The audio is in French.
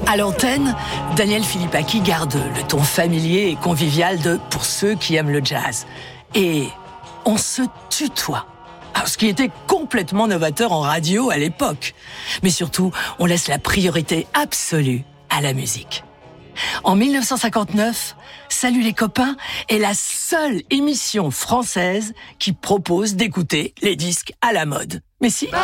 À l'antenne, Daniel Philippaki garde le ton familier et convivial de « Pour ceux qui aiment le jazz ». Et on se tutoie. Alors, ce qui était complètement novateur en radio à l'époque. Mais surtout, on laisse la priorité absolue à la musique. En 1959, Salut les copains est la seule émission française qui propose d'écouter les disques à la mode. Mais si...